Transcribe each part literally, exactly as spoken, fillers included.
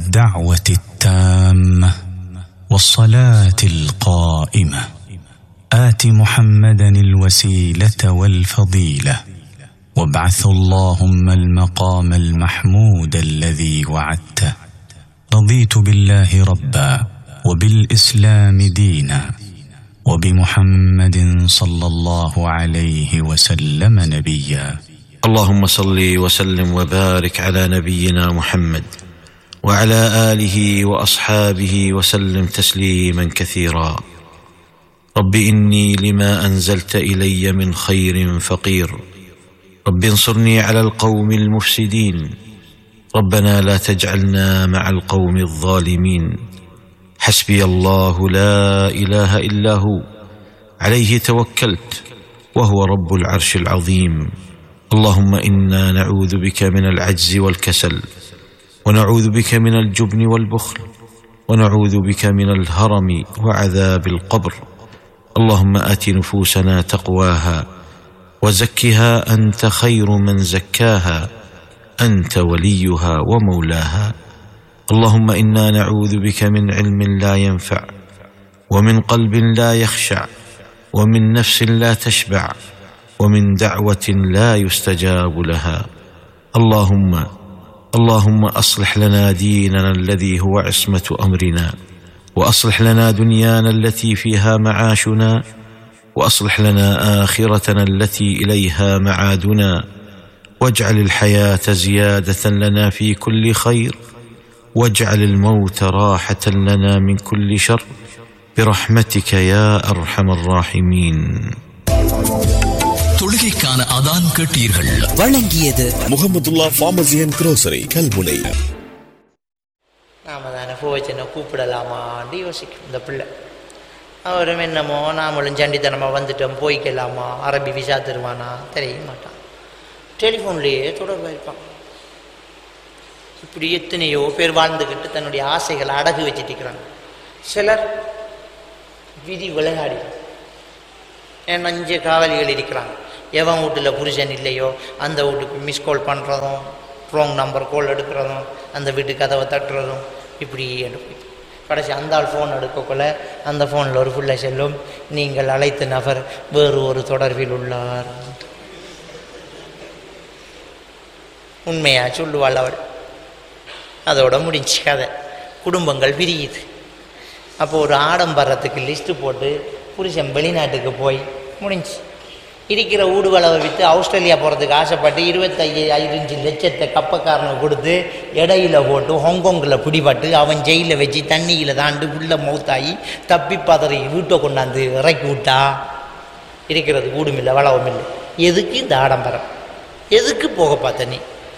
الدعوة التامة والصلاة القائمة آت محمدا الوسيلة والفضيلة وابعث اللهم المقام المحمود الذي وعدته. رضيت بالله ربا وبالإسلام دينا وبمحمد صلى الله عليه وسلم نبيا. اللهم صل وسلم وبارك على نبينا محمد وعلى آله وأصحابه وسلم تسليما كثيرا. رب إني لما أنزلت إلي من خير فقير، رب انصرني على القوم المفسدين، ربنا لا تجعلنا مع القوم الظالمين. حسبي الله لا إله إلا هو عليه توكلت وهو رب العرش العظيم. اللهم إنا نعوذ بك من العجز والكسل، ونعوذ بك من الجبن والبخل، ونعوذ بك من الهرم وعذاب القبر. اللهم آت نفوسنا تقواها وزكها أنت خير من زكاها، أنت وليها ومولاها. اللهم إنا نعوذ بك من علم لا ينفع، ومن قلب لا يخشع، ومن نفس لا تشبع، ومن دعوة لا يستجاب لها. اللهم اللهم أصلح لنا ديننا الذي هو عصمة أمرنا، وأصلح لنا دنيانا التي فيها معاشنا، وأصلح لنا آخرتنا التي إليها معادنا، واجعل الحياة زيادة لنا في كل خير، واجعل الموت راحة لنا من كل شر، برحمتك يا أرحم الراحمين. தொழுகைக்கான அதான் கேட்டீர்கள். வழங்கியது Mahmudullah pharmacy and grocery Kalmunai. நாம தானே போவச்சனை கூப்பிடலாமான்னு யோசிக்கும் இந்த பிள்ளை. அவரும் என்னமோ நாமளும் சண்டித்தனமாக வந்துட்டோம் போய்க்கலாமா, அரபி விசா தருவானா தெரிய மாட்டான், டெலிஃபோன்லேயே தொடர்பாக இருப்பான். இப்படி எத்தனையோ பேர் வாழ்ந்துக்கிட்டு தன்னுடைய ஆசைகளை அடகு வச்சுட்டு இருக்கிறாங்க. சிலர் விதி விளையாடி என் அஞ்சு காவலிகள் இருக்கிறாங்க. எவன் வீட்டில் புருஷன் இல்லையோ அந்த வீட்டுக்கு மிஸ் கால் பண்ணுறதும், ராங் நம்பர் கால் எடுக்கிறதும், அந்த வீட்டு கதவை தட்டுறதும், இப்படி எடுப்போம். கடைசி அந்த ஆள் ஃபோன் எடுக்கக்குள்ள அந்த ஃபோனில் ஒரு ஃபுல்லை செல்லும், நீங்கள் அழைத்த நபர் வேறு ஒரு தொடர்பில் உள்ளார். உண்மையா சொல்லுவாள் அவள். அதோட முடிஞ்சு கதை. குடும்பங்கள் பிரியுது. அப்போ ஒரு ஆடம்பரத்துக்கு லிஸ்ட்டு போட்டு புருஷன் வெளிநாட்டுக்கு போய் முடிஞ்சு இருக்கிற ஊடுவளவை விற்று ஆஸ்திரேலியா போகிறதுக்கு ஆசைப்பட்டு இருபத்தைய ஐந்து லட்சத்தை கப்பக்காரனை கொடுத்து இடையில போட்டு ஹாங்காங்கில் பிடிபட்டு அவன் ஜெயிலில் வச்சு தண்ணியில் தாண்டு உள்ள மௌத்தாகி தப்பி பதறி வீட்டை கொண்டாந்து இறக்கி விட்டா இருக்கிறது ஊடும் இல்லை வளவும் இல்லை. எதுக்கு இந்த ஆடம்பரம்? எதுக்கு போகப்பா தண்ணி?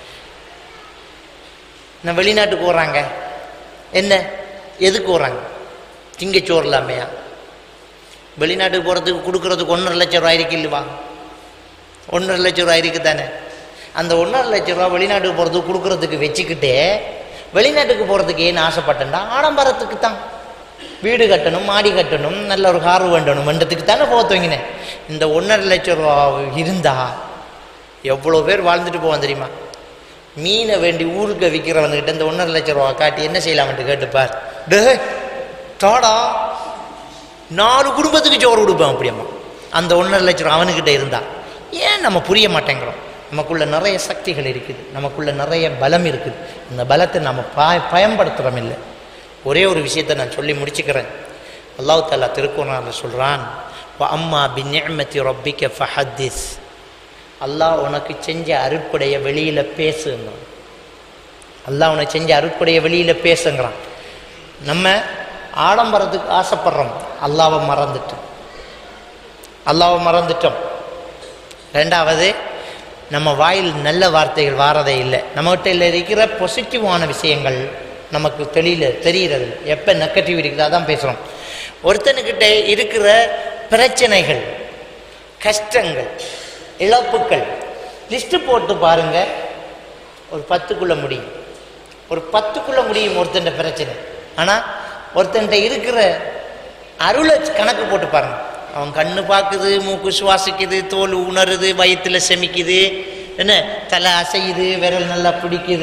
நான் வெளிநாட்டுக்கு போகிறாங்க என்ன எதுக்கு போகிறாங்க? திங்கச்சோறு இல்லாமையா? வெளிநாட்டுக்கு போகிறதுக்கு கொடுக்குறதுக்கு ஒன்றரை லட்ச ரூபா இருக்கு இல்லைவா? ஒன்றரை லட்ச ரூபா இருக்கு தானே. அந்த ஒன்றரை லட்ச ரூபா வெளிநாட்டுக்கு போகிறதுக்கு கொடுக்குறதுக்கு வச்சுக்கிட்டே வெளிநாட்டுக்கு போகிறதுக்கு ஏன்னு ஆசைப்பட்டேன்டா? ஆடம்பரத்துக்கு தான். வீடு கட்டணும், மாடி கட்டணும், நல்ல ஒரு கார் வேண்டணும் வேண்டதுக்கு தானே போக துவங்கினேன். இந்த ஒன்றரை லட்ச ரூபா இருந்தா எவ்வளோ பேர் வாழ்ந்துட்டு போவான் தெரியுமா? மீனை வேண்டி ஊருக்கு விற்கிறவன்கிட்ட இந்த ஒன்றரை லட்ச ரூபா காட்டி என்ன செய்யலாம்ட்டு கேட்டுப்பார். டே டாடா நாலு குடும்பத்துக்கு சோறு கொடுப்பேன் அப்படியம்மா. அந்த ஒன்றரை லட்சம் ரூபா அவனுக்கிட்ட இருந்தா ஏன் நம்ம புரிய மாட்டேங்கிறோம்? நமக்குள்ள நிறைய சக்திகள் இருக்குது, நமக்குள்ள நிறைய பலம் இருக்குது. அந்த பலத்தை நம்ம பய பயன்படுத்துகிறோம் இல்லை. ஒரே ஒரு விஷயத்தை நான் சொல்லி முடிச்சுக்கிறேன். அல்லாஹ் தஆலா திருக்குர்ஆனில் சொல்கிறான், அம்மா பின்னிஅமத்தி ரப்பிக ஃபஹத்திஸ். அல்லாஹ் உனக்கு செஞ்ச அருட்படைய வெளியில் பேசுங்கிறான். அல்லாஹ் உனக்கு செஞ்ச அருட்படைய வெளியில் பேசுங்கிறான். நம்ம ஆடம்பரத்துக்கு ஆசைப்படுறோம், அல்லாவை மறந்துட்டோம் அல்லாவை மறந்துட்டோம் ரெண்டாவது, நம்ம வாயில் நல்ல வார்த்தைகள் வாரதே இல்லை. நம்மகிட்ட இருக்கிற பாசிட்டிவான விஷயங்கள் நமக்கு தெரியல தெரிகிறது. எப்போ நெகட்டிவ் இருக்குதோ அதான் பேசுகிறோம். ஒருத்தனுக்கிட்ட இருக்கிற பிரச்சனைகள், கஷ்டங்கள், இழப்புக்கள் லிஸ்ட்டு போட்டு பாருங்க, ஒரு பத்துக்குள்ள முடியும். ஒரு பத்துக்குள்ள முடியும் ஒருத்தன் பிரச்சனை. ஆனால் ஒருத்தன்ட்ட இருக்கிற அருளை கணக்கு போட்டு பாருங்க. அவன் கண்ணு பார்க்குது, மூக்கு சுவாசிக்குது, தோல் உணருது, வயிற்றுல செமிக்குது, என்ன தலை அசையுது, விரல் நல்லா பிடிக்குது,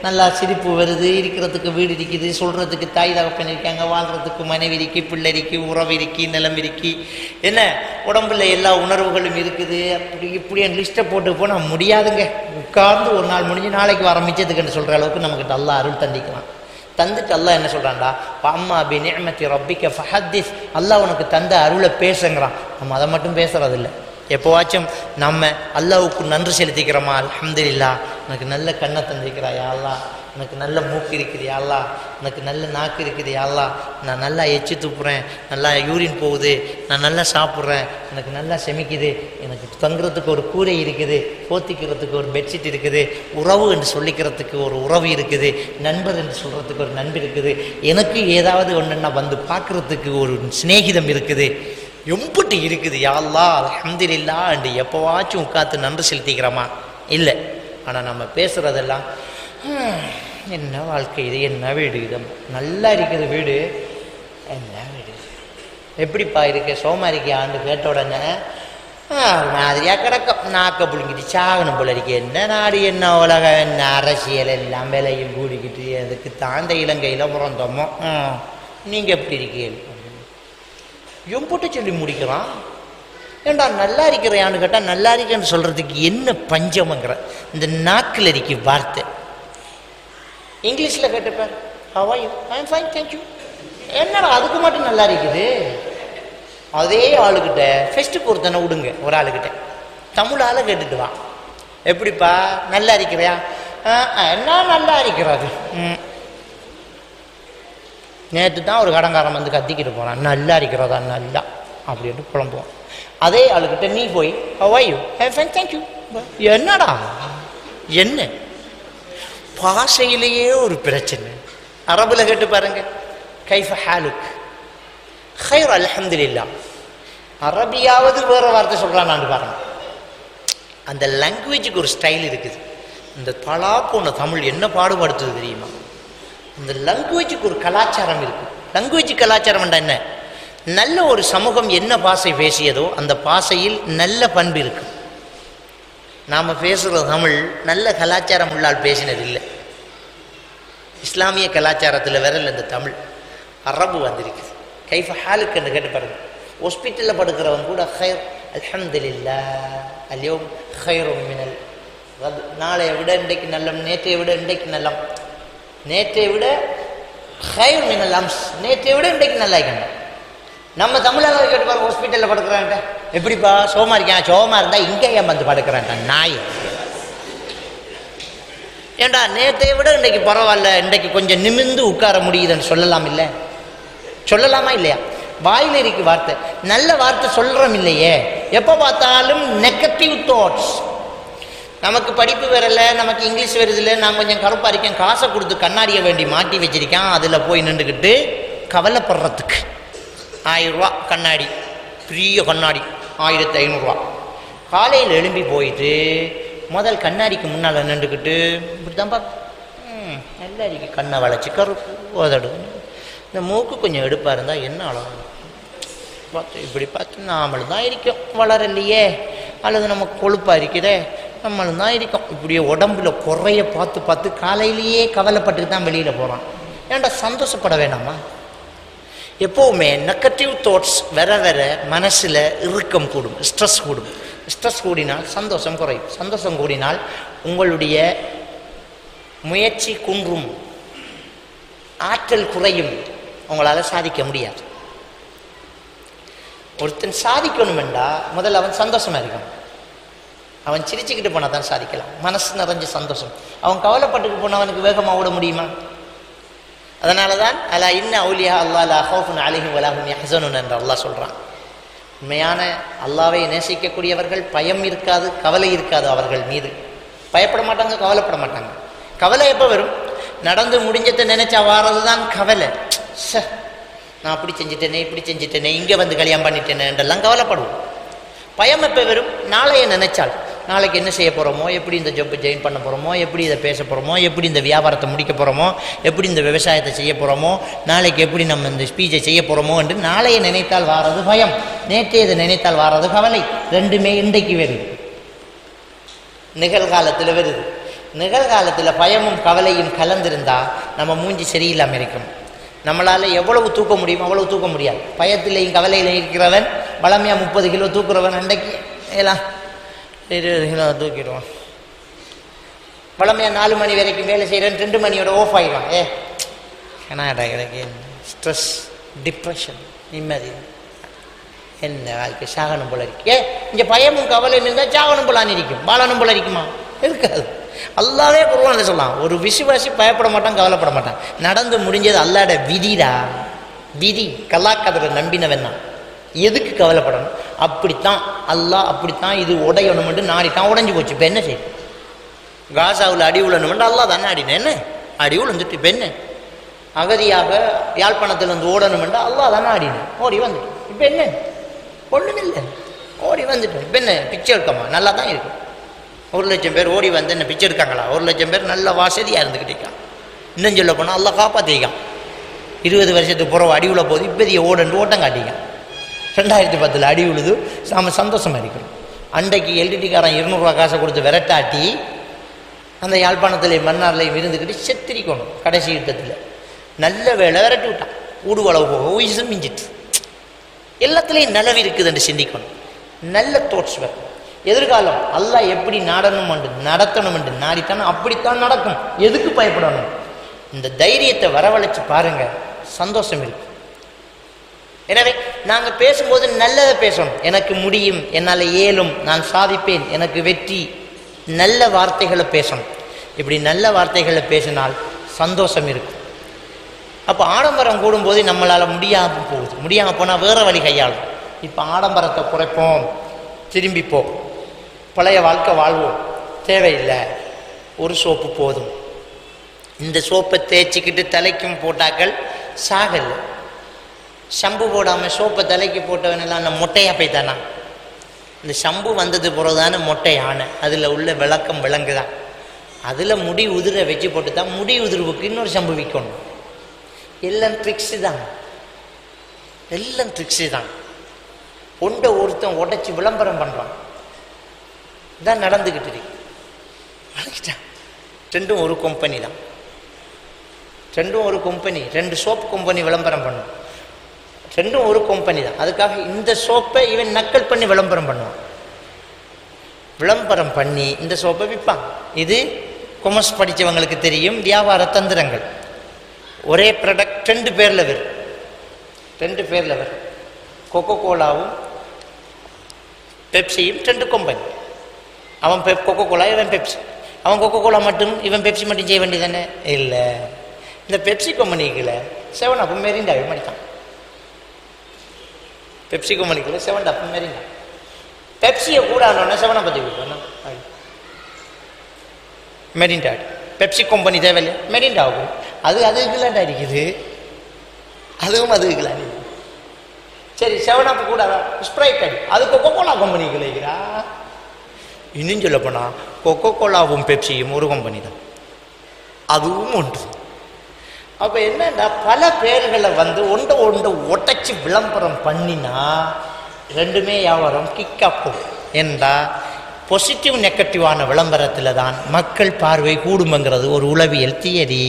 நல்லா சிரிப்பு வருது, இருக்கிறதுக்கு வீடு இருக்குது, சொல்கிறதுக்கு தாய் தகப்பன் இருக்காங்க, வாழ்கிறதுக்கு மனைவி இருக்கு, பிள்ளை இருக்கு, உறவு இருக்கு, நிலம் இருக்கு, என்ன உடம்புல எல்லா உணர்வுகளும் இருக்குது. அப்படி இப்படி என் லிஸ்ட்டை போட்டு போனால் முடியாதுங்க. உட்கார்ந்து ஒரு நாள் முடிஞ்சு நாளைக்கு வர மிச்சத்துக்குன்னு சொல்கிற அளவுக்கு நமக்கு அல்லாஹ் அருள் தந்திக்கலாம். தந்துட்டு அல்லாஹ் என்ன சொல்கிறான்டா, அம்மா பி நிஅமத்தி ரப்பிக்க ஃபஹத்திஸ், அல்லாஹ் உனக்கு தந்த அருளை பேசுங்கிறான். நம்ம அதை மட்டும் பேசுறதில்லை. எப்போவாச்சும் நம்ம அல்லாஹ்வுக்கு நன்றி செலுத்திக்கிறோமா, அல்ஹம்துலில்லாஹ் எனக்கு நல்ல கண்ணை தந்திருக்கிறாயா அல்லாஹ், எனக்கு நல்ல மூக்கு இருக்குதுயா அல்லாஹ், எனக்கு நல்ல நாக்கு இருக்குதுயா அல்லாஹ், நான் நல்லா எச்சி துப்புறேன், நல்லா யூரின் போகுது, நான் நல்லா சாப்பிட்றேன், எனக்கு நல்லா செமிக்குது, எனக்கு தங்குறதுக்கு ஒரு கூரை இருக்குது, போத்திக்கிறதுக்கு ஒரு பெட்ஷீட் இருக்குது, உறவு என்று சொல்லிக்கிறதுக்கு ஒரு உறவு இருக்குது, நண்பர் என்று சொல்கிறதுக்கு ஒரு நண்பர் இருக்குது, எனக்கு ஏதாவது ஒன்றுன்னா வந்து பார்க்குறதுக்கு ஒரு சிநேகிதம் இருக்குது, எம்புட்டு இருக்குது யா அல்லாஹ் அல்ஹம்துலில்லாஹ் என்று எப்போவாச்சும் உட்காந்து நன்றி செலுத்திக்கிறோமா? இல்லை. ஆனால் நம்ம பேசுகிறதெல்லாம் என்ன வாழ்க்கை இது, என்ன வீடு இது, நல்லா இருக்குது வீடு, என்ன வீடு, எப்படிப்பா இருக்கு, சோமா இருக்கியான்னு கேட்ட உடனே மாதிரியாக கிடக்கும், நாக்க புழுங்கிட்டு சாகணும் போல இருக்கு, என்ன நாடு, என்ன உலகம், என்ன அரசியல், எல்லாம் விலையும் கூடிக்கிட்டு அதுக்கு தாண்ட இலங்கையில் பிறந்தோமோ, நீங்கள் எப்படி இருக்கீங்க எம்புட்டு சொல்லி முடிக்கிறான். ஏண்டா நல்லா இருக்கிறையான்னு கேட்டால் நல்லா இருக்கேன்னு சொல்கிறதுக்கு என்ன பஞ்சமங்கிற இந்த நாக்கில் இருக்கு வார்த்தை. இங்கிலீஷில் கேட்டுப்பார், how are you, I am fine thank you, என்னடா அதுக்கு மட்டும் நல்லா இருக்குது. அதே ஆளுக்கிட்ட ஃபெஸ்ட்டுக்கு ஒருத்தனை விடுங்க, ஒரு ஆளுக்கிட்ட தமிழால் கேட்டுட்டு வா, எப்படிப்பா நல்லா இருக்கிறியா, என்ன நல்லா இருக்கிறாரு, ம் நேற்று தான் ஒரு கடங்காரன் வந்து கத்திக்கிட்டு போகிறான், நல்லா இருக்கிறதா நல்லா அப்படின்ட்டு புலம்புவான். அதே ஆளுக்கிட்ட நீ போய் how are you, I am fine thank you, என்னடா என்ன பாஷையிலேயே ஒரு பிரச்சனை. அரபுல கேட்டு பாருங்க, கைஃப ஹாலுக், ஹைர் அல்ஹம்துலில்லாஹ். அரபியாவது வேற வார்த்தை சொல்கிறான்னு பாருங்க. அந்த லாங்குவேஜுக்கு ஒரு ஸ்டைல் இருக்குது. இந்த தலா போன தமிழ் என்ன பாடுபடுத்துது தெரியுமா? இந்த லாங்குவேஜுக்கு ஒரு கலாச்சாரம் இருக்கு. லாங்குவேஜ் கலாச்சாரம் என்ன, நல்ல ஒரு சமூகம் என்ன பாஷை பேசியதோ அந்த பாஷையில் நல்ல பண்பு இருக்கு. நாம் பேசுகிற தமிழ் நல்ல கலாச்சாரம் உள்ளால் பேசினது இல்லை. இஸ்லாமிய கலாச்சாரத்தில் விரல் இந்த தமிழ். அரபு வந்திருக்குது. கைஃப ஹாலுக்கு என்று கேட்டு பாருங்க. ஹாஸ்பிட்டலில் படுக்கிறவன் கூட ஹைர் அல்ஹம்துலில்லாஹ் அல்யோம் ஹைரும் மினல், நாளையை விட இன்றைக்கு நல்லம், நேற்றையை விட இன்றைக்கு நல்லம், நேற்றை விட ஹைர் மினல் அம்ஸ், நேற்றை விட இன்றைக்கு நல்லா இருக்கணும். நம்ம தமிழாக கேட்டு பாருங்க, ஹாஸ்பிட்டலில் படுக்கிறான்ட்ட எப்படிப்பா சோமா இருக்கேன், சோமா இருந்தால் இங்கே ஏன் வந்து படுக்கிறான்ட்ட நாய். ஏண்டா நேற்றை விட இன்றைக்கு பரவாயில்ல, இன்றைக்கு கொஞ்சம் நிமிர்ந்து உட்கார முடியுதுன்னு சொல்லலாம் இல்லை, சொல்லலாமா இல்லையா? வாயில் இருக்கு வார்த்தை, நல்ல வார்த்தை சொல்கிறோம் இல்லையே. எப்போ பார்த்தாலும் நெகட்டிவ் தாட்ஸ். நமக்கு படிப்பு வரல, நமக்கு இங்கிலீஷ் வருதில்லை, நான் கொஞ்சம் கருப்பாக இருக்கேன், காசை கொடுத்து கண்ணாடியை வேண்டி மாட்டி வச்சிருக்கேன், அதில் போய் நின்றுக்கிட்டு கவலைப்படுறதுக்கு ஆயிரம் ரூபா கண்ணாடி, பெரிய கண்ணாடி ஆயிரத்தி ஐநூறுரூவா. காலையில் எழும்பி போயிட்டு முதல் கண்ணாடிக்கு முன்னால் நின்றுக்கிட்டு இப்படி தான் பார்த்து ம் நல்லா இருக்கு, கண்ணை வளைச்சி கருப்பு உதடு, இந்த மூக்கு கொஞ்சம் எடுப்பாக இருந்தால் என்ன அழகு பார்த்து இப்படி பார்த்து நாமளும் தான் இருக்கோம், வளரலையே, அல்லது நம்ம கொழுப்பாக இருக்குதே, நம்மளும் தான் இருக்கோம். இப்படியே உடம்புல குறைய பார்த்து பார்த்து காலையிலேயே கவலைப்பட்டுக்கு தான் வெளியில் போகிறான். ஏன்டா சந்தோஷப்பட வேணாமா? எப்போவுமே நெகட்டிவ் தாட்ஸ் வர வர மனசில் இறுக்கம் கூடும், ஸ்ட்ரெஸ் கூடும். ஸ்ட்ரெஸ் கூடினால் சந்தோஷம் குறையும், சந்தோஷம் கூடினால் உங்களுடைய முயற்சி குன்றும், ஆற்றல் குறையும், உங்களால் சாதிக்க முடியாது. ஒருத்தன் சாதிக்கணும் என்றால் முதல்ல அவன் சந்தோஷமா இருக்கணும். அவன் சிரிச்சுக்கிட்டு போனால் தான் சாதிக்கலாம், மனசு நிறைஞ்ச சந்தோஷம். அவன் கவலைப்பட்டுக்கிட்டு போனவனுக்கு வேகமாக ஓட முடியுமா? அதனால தான் அலா இன்ன அவுலியா அல்லாஹ் லா ஹவுஃபுன் அலைஹிம் வலா ஹும் யஹ்ஸனூன் என்று அல்லாஹ் சொல்கிறான். உண்மையான அல்லாஹ்வை நேசிக்கக்கூடியவர்கள் பயம் இருக்காது, கவலை இருக்காது அவர்கள் மீது. பயப்பட மாட்டாங்க, கவலைப்பட மாட்டாங்க. கவலை எப்போ வரும்? நடந்து முடிஞ்சதை நினைச்சா வாரது தான் கவலை. ச நான் அப்படி செஞ்சுட்டேனே, இப்படி செஞ்சுட்டேனே, இங்கே வந்து கல்யாணம் பண்ணிட்டேனே என்றெல்லாம் கவலைப்படுவோம். பயம் எப்போ வரும்? நாளைய நினைச்சால், நாளைக்கு என்ன செய்ய போகிறோமோ, எப்படி இந்த ஜாப் ஜாயின் பண்ண போகிறோமோ, எப்படி இதை பேச போகிறோமோ, எப்படி இந்த வியாபாரத்தை முடிக்க போகிறோமோ, எப்படி இந்த விவசாயத்தை செய்ய போகிறோமோ, நாளைக்கு எப்படி நம்ம இந்த ஸ்பீச்சை செய்ய போகிறோமோ என்று நாளைய நினைத்தால் வாரது பயம், நேற்றைய இதை நினைத்தால் வாரது கவலை. ரெண்டுமே இன்றைக்கு வருது, நிகழ்காலத்தில் வருது. நிகழ்காலத்தில் பயமும் கவலையும் கலந்திருந்தா நம்ம மூஞ்சி சரியில்லாமல் இருக்கும். நம்மளால் எவ்வளவு தூக்க முடியுமோ அவ்வளவு தூக்க முடியாது. பயத்திலையும் கவலையிலையும் இருக்கிறவன் பலமையாக முப்பது கிலோ தூக்குறவன் அன்றைக்கு எல்லாம் இருபது கிலோ தூக்கிடுவான். பலமையாக நாலு மணி வரைக்கும் வேலை செய்கிறேன், ரெண்டு மணியோட ஆஃப் ஆகிடுவான். ஏ ஏன்னாடா எனக்கு ஸ்ட்ரெஸ், டிப்ரெஷன், நிம்மதி, என்ன வாழ்க்கை சாகனம் போல இருக்கு. ஏ இங்கே பயமும் கவலை இருந்தால் சாகனம் போலான்னு இருக்கும், பாலனும் போல இருக்குமா? இருக்காது. அல்லாவே குர்ஆன்ல சொல்லலாம், ஒரு விசுவாசி பயப்பட மாட்டான், கவலைப்பட மாட்டான். நடந்து முடிஞ்சது அல்லாட விதிடா, விதி. கல்லாக்கதிர நம்பினவன் தான், எதுக்கு கவலைப்படணும்? அப்படித்தான் அல்லாஹ், அப்படித்தான் இது உடையணும்னு நாடித்தான், உடைஞ்சு போச்சு. இப்போ என்ன செய்யும்? காசாவில் அடி உழணும்னு அல்லாஹ் தானே ஆடினேன், என்ன அடி உழந்துட்டு இப்போ என்ன? அகதியாக யாழ்ப்பாணத்திலிருந்து ஓடணும்னு அல்லாஹ் தானே ஆடினேன், ஓடி வந்துட்டு இப்போ என்ன? ஒன்றுமில்லை, ஓடி வந்துட்டோம். இப்போ என்ன பிச்சை எடுக்கமா? நல்லா தான் இருக்கும். ஒரு லட்சம் பேர் ஓடி வந்து என்ன பிச்சை எடுக்காங்களா? ஒரு லட்சம் பேர் நல்ல வசதியாக இருந்துக்கிட்டேக்கான். இன்னும் சொல்ல போனால் அல்லாஹ் காப்பாற்றிக்கான். இருபது வருஷத்துக்கு புறவு அடி உள்ள போது இப்போதைய ஓடண்டு ஓட்டம் காட்டிக்கான். ரெண்டாயிரத்தி பத்தில் அடி உழுது நாம சந்தோஷமாக இருக்கிறோம். அன்றைக்கு எல்டிடிக்காரன் இருநூறுவா காசை கொடுத்து விரட்டாட்டி அந்த யாழ்ப்பாணத்திலையும் மன்னார்லையும் இருந்துக்கிட்டு செத்திரிக்கணும். கடைசி யுத்தத்தில் நல்ல வேலை விரட்டி விட்டான். ஊடுவளவு போக உயிர் மிஞ்சிட்டு. எல்லாத்துலேயும் நலவு இருக்குதுன்னு சிந்திக்கணும். நல்ல தோட்ஸ் வரும். எதிர்காலம் அல்லாஹ் எப்படி நாடணும் என்று நடத்தணும் என்று நாடித்தானோ அப்படித்தான் நடக்கும். எதுக்கு பயப்படணும்? இந்த தைரியத்தை வரவழைச்சு பாருங்க, சந்தோஷம் இருக்கு. எனவே நாங்கள் பேசும்போது நல்லதை பேசணும். எனக்கு முடியும், என்னால் இயலும், நான் சாதிப்பேன், எனக்கு வெற்றி, நல்ல வார்த்தைகளை பேசணும். இப்படி நல்ல வார்த்தைகளை பேசினால் சந்தோஷம் இருக்கும். அப்போ ஆடம்பரம் கூடும்போது நம்மளால் முடியாமல் போகுது. முடியாமல் போனால் வேறு வழி கையாளும். இப்போ ஆடம்பரத்தை குறைப்போம், திரும்பிப்போம், பழைய வாழ்க்கை வாழ்வோம், தேவையில்லை, ஒரு சோப்பு போதும். இந்த சோப்பை தேய்ச்சிக்கிட்டு தலைக்கும் போட்டாக்கள் சாகலை. ஷம்பு போடாமல் சோப்பை தலைக்கு போட்டவனெல்லாம் அந்த மொட்டையாக போய்த்தானா? இந்த ஷம்பு வந்தது பிறகுதான மொட்டை ஆனை, அதில் உள்ள விளக்கம் விளங்குதான். அதில் முடி உதிர வச்சு போட்டு தான் முடி உதிர்வுக்கு இன்னொரு ஷம்பு விற்கணும். எல்லாம் ட்ரிக்ஸு தான், எல்லாம் ட்ரிக்ஸு தான். ஒன்றை ஒருத்தன் உடைச்சி விளம்பரம் பண்ணுறான், இதான் நடந்துக்கிட்டு இருக்கு. ரெண்டும் ஒரு கம்பெனி தான், ரெண்டும் ஒரு கம்பெனி. ரெண்டு சோப்பு கம்பெனி விளம்பரம் பண்ணும், ரெண்டும் ஒரு கம்பெனி தான். அதுக்காக இந்த சோப்பை இவன் நக்கல் பண்ணி விளம்பரம் பண்ணுவான். விளம்பரம் பண்ணி இந்த சோப்பை விற்பான். இது கொமர்ஸ் படித்தவங்களுக்கு தெரியும், வியாபார தந்திரங்கள். ஒரே ப்ராடக்ட் ரெண்டு பேரில் வரும், ரெண்டு பேரில் வரும். கொக்கோ கோலாவும் பெப்சியும் ரெண்டு கம்பெனி. அவன் பெப் கொக்கோ கோலா, இவன் பெப்சி. அவன் கொக்கோ கோலா மட்டும், இவன் பெப்சி மட்டும் செய்ய வேண்டியதானே? இல்லை, இந்த பெப்சி கம்பெனிக்குள்ள செவன் அப்பும் மெரிண்டாவே மாட்டான். பெப்சி கம்பெனிக்குள்ள செவன் அப்பும் மெரிண்டா. பெப்சியை கூட ஆனோடனே செவனை பற்றி கொடுக்கணும். மெரிண்டா, பெப்சி கம்பெனி தேவையில்லை, மெரிண்டாவும் அது அதுக்குலாண்டா இருக்குது, அதுவும் அதுக்குலாம் இருக்குது. சரி, செவன் அப் கூட ஸ்ப்ரைட் அடி, அது கொக்கோ கோலா கம்பெனிக்கு இல்லைக்கிறா. இன்னும் சொல்ல போனால் கொக்கோ கோலாவும் பெப்சியும் ஒரு கம்பெனி தான், அதுவும் ஒன்று. அப்போ என்னன்னா பல பேர்களை வந்து ஒன்றை ஒன்றை ஒட்டச்சி விளம்பரம் பண்ணினா ரெண்டுமே வியாபாரம் கிக்காப்போம். என்றா பாசிட்டிவ் நெகட்டிவான விளம்பரத்தில் தான் மக்கள் பார்வை கூடுமங்கிறது ஒரு உளவியல் தியரி.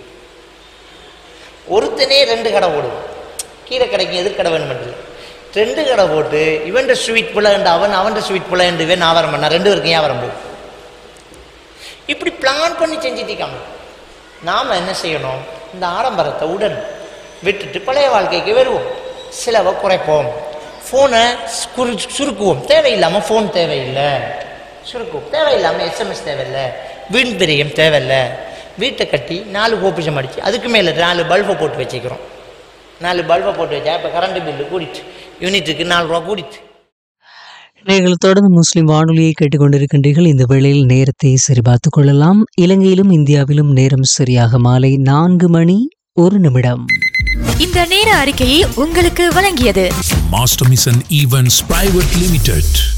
ஒருத்தனே ரெண்டு கடை ஓடும், கீரை கடைக்கு எதிர்கடை வேணும் இல்லை, ரெண்டு கடை போட்டு இவன் ஸ்வீட் புலண்டு அவன் அவன் ஸ்வீட் புலண்டு இவன் வியாபாரம் பண்ணா ரெண்டு பேருக்கும் வியாபாரம் போகும். இப்படி பிளான் பண்ணி செஞ்சுட்டிக்காம நாம் என்ன செய்யணும்? இந்த ஆடம்பரத்தை உடன் விட்டுட்டு பழைய வாழ்க்கைக்கு வருவோம், செலவை குறைப்போம், ஃபோனை குறு சுருக்குவோம். தேவையில்லாமல் ஃபோன் தேவையில்லை, சுருக்குவோம். தேவையில்லாமல் எஸ்எம்எஸ் தேவையில்லை, வீண் பிரியம் தேவையில்லை. வீட்டை கட்டி நாலு கோபிஷம் அடித்து அதுக்கு மேலே நாலு பல்பை போட்டு வச்சுக்கிறோம். நாலு பல்பை போட்டு வச்சா இப்போ கரண்ட் பில்லு கூடிட்டு யூனிட்டுக்கு நாலு ரூபா கூடிட்டு. நீங்கள் தொடர்ந்து முஸ்லிம் வானொலியை கேட்டுக்கொண்டிருக்கின்றீர்கள். இந்த வேளையில் நேரத்தை சரிபார்த்துக் கொள்ளலாம். இலங்கையிலும் இந்தியாவிலும் நேரம் சரியாக மாலை நான்கு மணி ஒரு நிமிடம். இந்த நேர அறிக்கையை உங்களுக்கு வழங்கியது master mission events private limited.